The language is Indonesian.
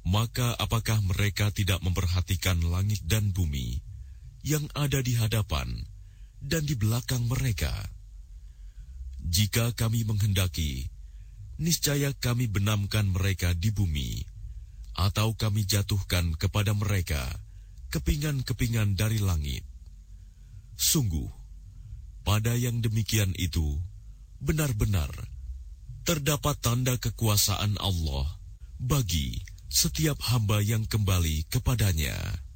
Maka apakah mereka tidak memperhatikan langit dan bumi yang ada di hadapan dan di belakang mereka? Jika kami menghendaki, niscaya kami benamkan mereka di bumi, atau kami jatuhkan kepada mereka kepingan-kepingan dari langit. Sungguh, pada yang demikian itu, benar-benar terdapat tanda kekuasaan Allah bagi setiap hamba yang kembali kepadanya.